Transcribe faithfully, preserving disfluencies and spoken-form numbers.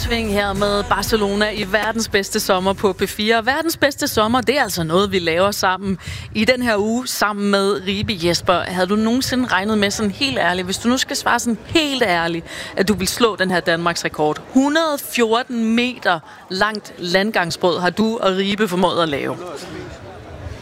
Sving her med Barcelona i verdens bedste sommer på P fire. Verdens bedste sommer, det er altså noget, vi laver sammen i den her uge, sammen med Ribe. Jesper, havde du nogensinde regnet med sådan helt ærligt, hvis du nu skal svare sådan helt ærligt, at du vil slå den her Danmarks rekord? et hundrede og fjorten meter langt landgangsbrød har du og Ribe formået at lave.